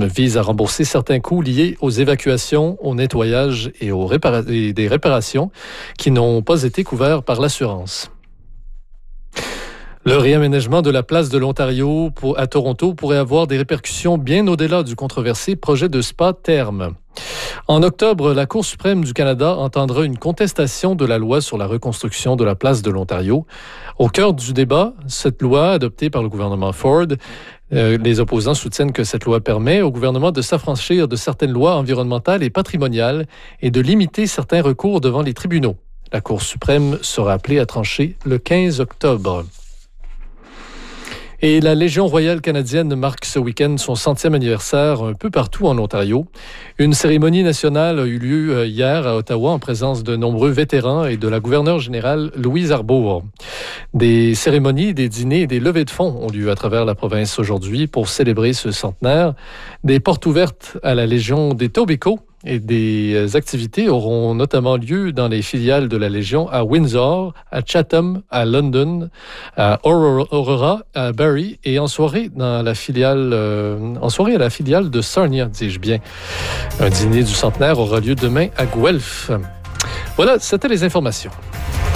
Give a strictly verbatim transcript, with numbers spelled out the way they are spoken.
vise à rembourser certains coûts liés aux évacuations, au nettoyage et, aux répara- et des réparations qui n'ont pas été couverts par l'assurance. Le réaménagement de la place de l'Ontario pour, à Toronto pourrait avoir des répercussions bien au-delà du controversé projet de spa Terme. En octobre, la Cour suprême du Canada entendra une contestation de la loi sur la reconstruction de la place de l'Ontario. Au cœur du débat, cette loi adoptée par le gouvernement Ford, euh, les opposants soutiennent que cette loi permet au gouvernement de s'affranchir de certaines lois environnementales et patrimoniales et de limiter certains recours devant les tribunaux. La Cour suprême sera appelée à trancher le quinze octobre. Et la Légion royale canadienne marque ce week-end son centième anniversaire un peu partout en Ontario. Une cérémonie nationale a eu lieu hier à Ottawa en présence de nombreux vétérans et de la gouverneure générale Louise Arbour. Des cérémonies, des dîners et des levées de fonds ont lieu à travers la province aujourd'hui pour célébrer ce centenaire. Des portes ouvertes à la Légion d'Etobicoke et des activités auront notamment lieu dans les filiales de la Légion à Windsor, à Chatham, à London, à Aurora, à Barrie et en soirée dans la filiale, euh, en soirée à la filiale de Sarnia, dis-je bien. Un dîner du centenaire aura lieu demain à Guelph. Voilà, c'était les informations.